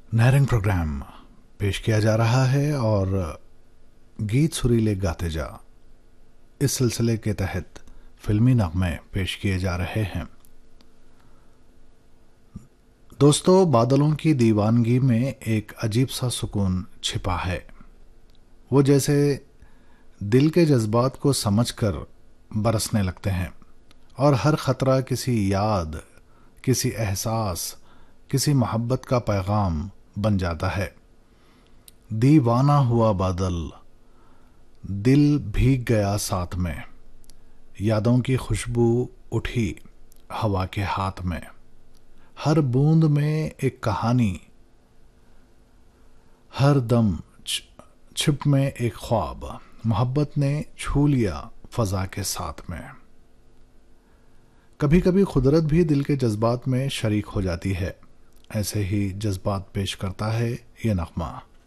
नहरिंग programme पेश किया जा रहा है और गीत सुरीले गाते जा इस सिलसिले के तहत फिल्मी नगमे पेश किए जा रहे हैं। दोस्तों, बादलों की दीवानगी में एक अजीब सा सुकून छिपा है। वो जैसे दिल के जज्बात को समझकर बरसने लगते हैं और हर खतरा किसी याद, किसी एहसास, किसी मोहब्बत का पैगाम बन जाता है। दीवाना हुआ बादल, दिल भीग गया साथ में, यादों की खुशबू उठी हवा के हाथ में। हर बूंद में एक कहानी, हर दम छिप में एक ख्वाब, मोहब्बत ने छू लिया फजा के साथ में। कभी कभी कुदरत भी दिल के जज्बात में शरीक हो जाती है। ऐसे ही जज्बात पेश करता है ये नगमा।